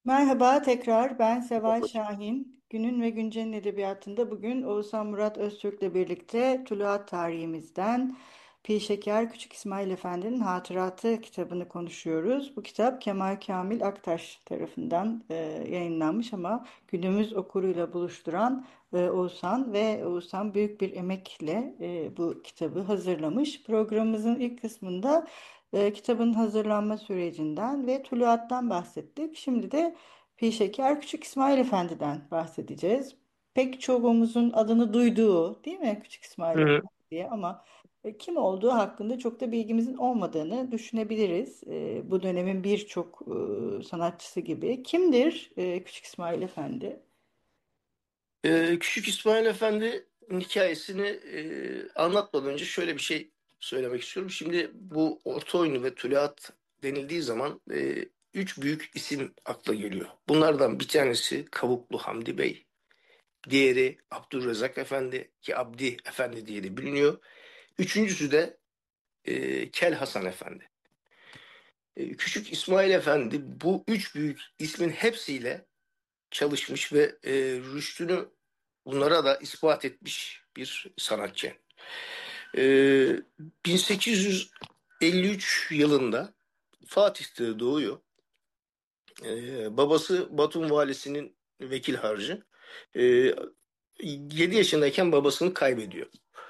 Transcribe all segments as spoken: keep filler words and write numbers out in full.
Merhaba tekrar ben Seval Şahin. Günün ve Güncel'in edebiyatında bugün Oğuzhan Murat Öztürk'le birlikte Tuluat tarihimizden Pi Şeker Küçük İsmail Efendi'nin Hatıratı kitabını konuşuyoruz. Bu kitap Kemal Kamil Aktaş tarafından e, yayınlanmış ama günümüz okuruyla buluşturan e, Oğuzhan ve Oğuzhan büyük bir emekle e, bu kitabı hazırlamış. Programımızın ilk kısmında e, kitabın hazırlanma sürecinden ve tuluattan bahsettik. Şimdi de Pi Şeker Küçük İsmail Efendi'den bahsedeceğiz. Pek çoğumuzun adını duyduğu, değil mi, Küçük İsmail Hı. Efendi diye, ama e, kim olduğu hakkında çok da bilgimizin olmadığını düşünebiliriz. E, bu dönemin birçok e, sanatçısı gibi. Kimdir e, Küçük İsmail Efendi? Ee, Küçük İsmail Efendi'nin hikayesini e, anlatmadan önce şöyle bir şey söylemek istiyorum. Şimdi bu orta oyunu ve tuluat denildiği zaman e, üç büyük isim akla geliyor. Bunlardan bir tanesi Kavuklu Hamdi Bey, diğeri Abdurrezzak Efendi ki Abdi Efendi diye de biliniyor. Üçüncüsü de e, Kel Hasan Efendi. E, Küçük İsmail Efendi bu üç büyük ismin hepsiyle çalışmış ve e, rüştünü bunlara da ispat etmiş bir sanatçı. E, bin sekiz yüz elli üç yılında Fatih'te doğuyor. E, babası Batum valisinin vekil harcı. E, yedi yaşındayken babasını kaybediyor.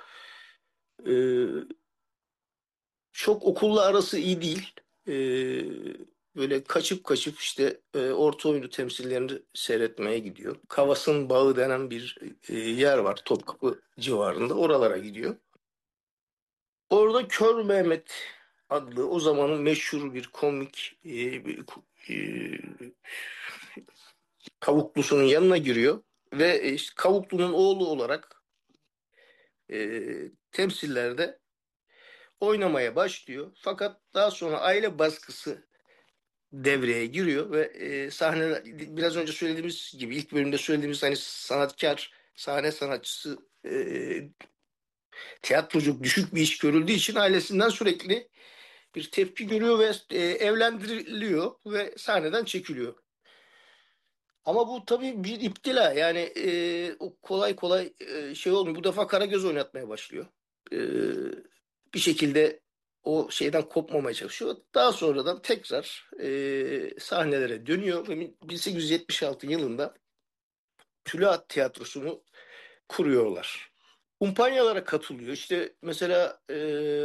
E, Çok okulla arası iyi değil. E, Böyle kaçıp kaçıp işte e, orta oyunu temsillerini seyretmeye gidiyor. Kavas'ın Bağı denen bir e, yer var Topkapı civarında. Oralara gidiyor. Orada Kör Mehmet adlı o zamanın meşhur bir komik e, bir, e, kavuklusunun yanına giriyor. Ve e, işte kavuklunun oğlu olarak e, temsillerde oynamaya başlıyor. Fakat daha sonra aile baskısı devreye giriyor ve e, sahne biraz önce söylediğimiz gibi ilk bölümde söylediğimiz hani sanatkar sahne sanatçısı e, tiyatrocu düşük bir iş görüldüğü için ailesinden sürekli bir tepki görüyor ve e, evlendiriliyor ve sahneden çekiliyor. Ama bu tabii bir iptila yani e, o kolay kolay e, şey olmuyor. Bu defa Karagöz oynatmaya başlıyor. E, Bir şekilde o şeyden kopmamaya çalışıyor. Daha sonradan tekrar e, sahnelere dönüyor ve bin sekiz yüz yetmiş altı yılında Tülay Tiyatrosu'nu kuruyorlar. Kumpanyalara katılıyor. İşte mesela e,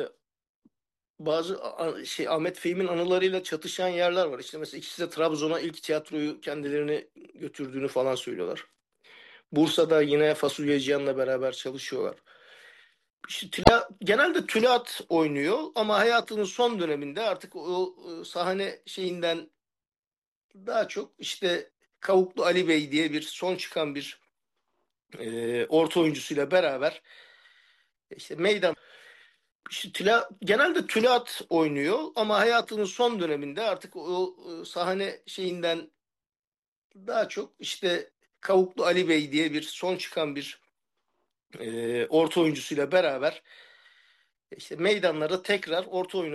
bazı a- şey Ahmet Fehmi'nin anılarıyla çatışan yerler var. İşte mesela ikisi de Trabzon'a ilk tiyatroyu kendilerini götürdüğünü falan söylüyorlar. Bursa'da yine Fasulye Cihan'la beraber çalışıyorlar. İşte Tüla, genelde Tülat oynuyor ama hayatının son döneminde artık o, o sahne şeyinden daha çok işte Kavuklu Ali Bey diye bir son çıkan bir e, orta oyuncusuyla beraber işte meydan işte Tüla, genelde Tülat oynuyor ama hayatının son döneminde artık o, o sahne şeyinden daha çok işte Kavuklu Ali Bey diye bir son çıkan bir e, orta oyuncusuyla beraber işte meydanlarda tekrar orta oyunu